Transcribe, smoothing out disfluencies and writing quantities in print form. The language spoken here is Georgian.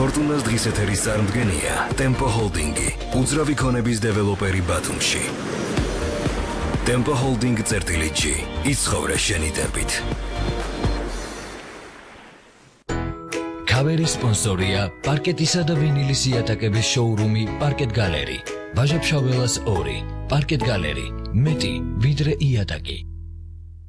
ფორტუნას დღის ეთერის წარმდგენია Tempo Holding-ი, უძრავი ქონების დეველოპერი ბათუმში. Tempo Holding წერტილი-G, იცხოვრე შენი ტემპით. Kaveri სპონსორია პარკეტისა და ვინილის იატაკების შოურუმი პარკეტ გალერი. ვაჟა-ფშაველას 2, პარკეტ გალერი, მეტი ვიდრე იატაკი.